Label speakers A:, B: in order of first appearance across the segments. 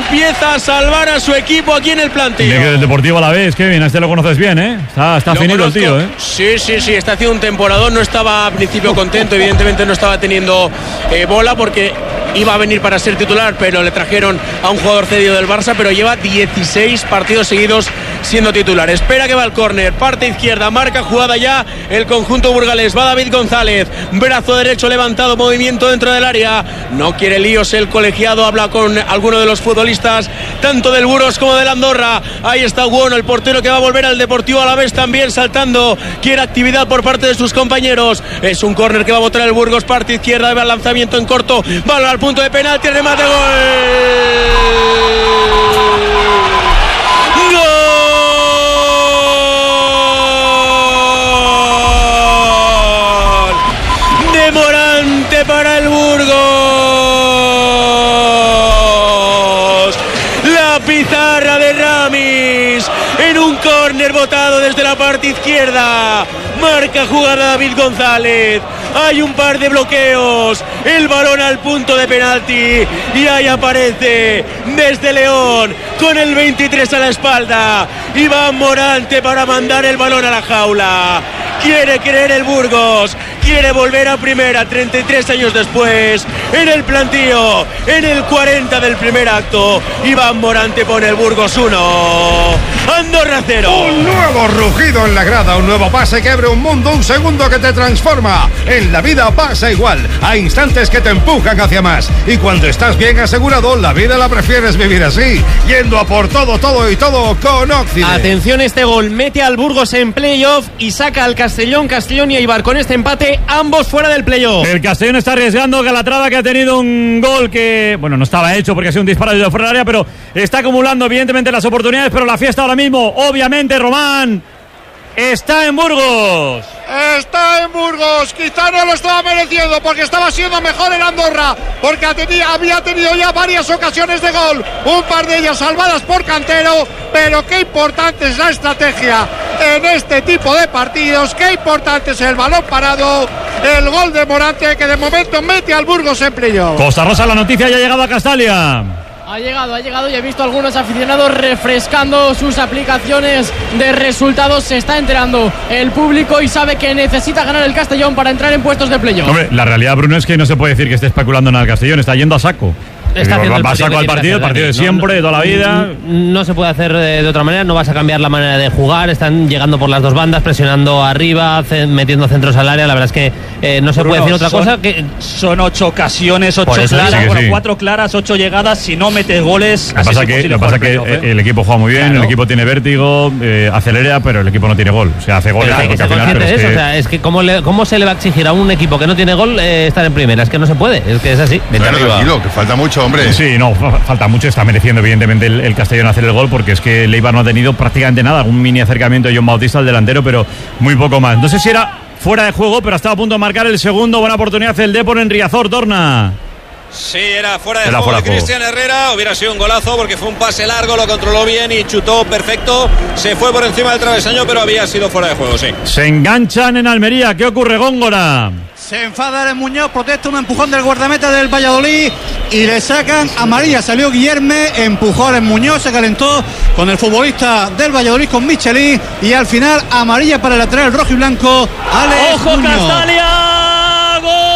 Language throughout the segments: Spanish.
A: empieza a salvar a su equipo aquí en el plantío.
B: Del Deportivo Alavés, Kevin, a este lo conoces bien, ¿eh? Está finito el tío, ¿eh?
A: Sí, está haciendo un temporadón. No estaba al principio contento, evidentemente no estaba teniendo bola porque iba a venir para ser titular, pero le trajeron a un jugador cedido del Barça, pero lleva 16 partidos seguidos siendo titular. Espera que va al córner, parte izquierda, marca jugada ya el conjunto burgalés. Va David González, brazo derecho levantado, movimiento dentro del área. No quiere líos el colegiado, habla con alguno de los futbolistas, tanto del Burgos como del Andorra. Ahí está Guono, el portero que va a volver al Deportivo Alavés también saltando. Quiere actividad por parte de sus compañeros. Es un córner que va a botar el Burgos, parte izquierda, va el lanzamiento en corto, va al punto de penalti, remate, gol. Para el Burgos, la pizarra de Ramis en un córner botado desde la parte izquierda, marca jugada David González. Hay un par de bloqueos, el balón al punto de penalti y ahí aparece desde León con el 23 a la espalda Iván Morante para mandar el balón a la jaula. Quiere creer el Burgos, quiere volver a primera 33 años después. En el plantío, en el 40 del primer acto, Iván Morante pone el Burgos 1, Andorra 0.
C: Un nuevo rugido en la grada, un nuevo pase que abre un mundo, un segundo que te transforma. En la vida pasa igual, hay instantes que te empujan hacia más. Y cuando estás bien asegurado, la vida la prefieres vivir así, yendo a por todo con Oxide.
D: Atención, este gol mete al Burgos en playoff y saca al Castellón y Eibar con este empate, ambos fuera del playoff.
B: El Castellón está arriesgando, Calatrava, que ha tenido un gol que, bueno, no estaba hecho porque ha sido un disparo de fuera del área, pero está acumulando evidentemente las oportunidades, pero la fiesta ahora mismo, obviamente, Román, está en Burgos.
E: Está en Burgos, quizá no lo estaba mereciendo porque estaba siendo mejor en Andorra, porque había tenido ya varias ocasiones de gol, un par de ellas salvadas por Cantero, pero qué importante es la estrategia en este tipo de partidos, qué importante es el balón parado, el gol de Morante que de momento mete al Burgos en playoff.
B: Costa Rosa, la noticia ya ha llegado a Castalia.
F: Ha llegado y he visto a algunos aficionados refrescando sus aplicaciones de resultados. Se está enterando el público y sabe que necesita ganar el Castellón para entrar en puestos de playoff.
B: Hombre, la realidad, Bruno, es que no se puede decir que esté especulando en el Castellón, está yendo a saco. Va a saco al partido, el partido de siempre, de toda la vida.
G: No se puede hacer de otra manera, no vas a cambiar la manera de jugar. Están llegando por las dos bandas, presionando arriba, metiendo centros al área. La verdad es que no se puede decir otra cosa. Que
H: son 8 ocasiones, 8 claras, bueno, 4 claras, 8 llegadas. Si no metes goles,
B: lo que pasa que el equipo juega muy bien, claro. El equipo tiene vértigo, acelera, pero el equipo no tiene gol. O sea, hace goles.
G: O sea, es que ¿cómo se le va a exigir a un equipo que no tiene gol estar en primera? Es que no se puede, es que es así.
C: Bueno, tranquilo, que falta mucho, hombre.
B: Sí, no, falta mucho. Está mereciendo evidentemente el Castellón hacer el gol, porque es que el Eibar no ha tenido prácticamente nada. Un mini acercamiento de John Bautista al delantero, pero muy poco más. No sé si era fuera de juego, pero estaba a punto de marcar el segundo. Buena oportunidad el Depor en Riazor, Torna.
I: Sí, era fuera de juego de Cristian Herrera. Hubiera sido un golazo porque fue un pase largo, lo controló bien y chutó perfecto. Se fue por encima del travesaño, pero había sido fuera de juego, sí.
B: Se enganchan en Almería. ¿Qué ocurre, Góngora?
J: Se enfada el Muñoz, protesta un empujón del guardameta del Valladolid y le sacan amarilla. Salió Guillerme, empujó al Muñoz, se calentó con el futbolista del Valladolid, con Michelin, y al final amarilla para el lateral rojo y blanco, Alex
F: ¡ojo,
J: Muñoz!
F: Castalia!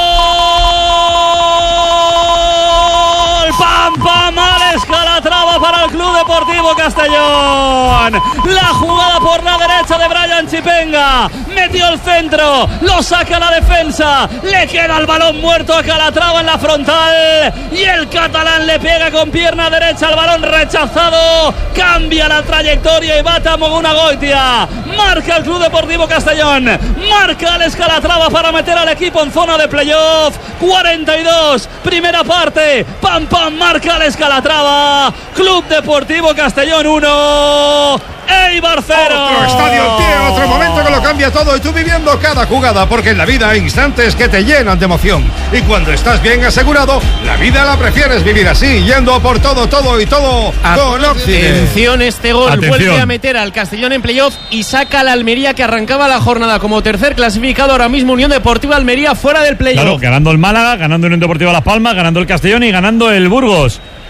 F: ¡Gol! ¡Pam, pam! Alex Calatrava para el Club Deportivo Castellón. La jugada por la derecha de Brian Chipenga. Metió el centro, lo saca la defensa, le queda el balón muerto a Calatrava en la frontal y el catalán le pega con pierna derecha al balón rechazado, cambia la trayectoria y bate a Mogunagoitia. Marca el Club Deportivo Castellón, marca Alex Calatrava para meter al equipo en zona de playoff. 42, primera parte, pam pam, marca Alex Calatrava. Club Deportivo Castellón 1, Eibar 0.
C: Otro estadio en pie, otro momento que lo cambia todo y tú viviendo cada jugada, porque en la vida hay instantes que te llenan de emoción y cuando estás bien asegurado, la vida la prefieres vivir así, yendo por todo con Oxide.
D: Atención, este gol vuelve a meter al Castellón en playoff y saca al Almería, que arrancaba la jornada como tercer clasificado. Ahora mismo Unión Deportiva Almería fuera del playoff.
B: Claro, ganando el Málaga, ganando Unión Deportiva Las Palmas, ganando el Castellón y ganando el Burgos.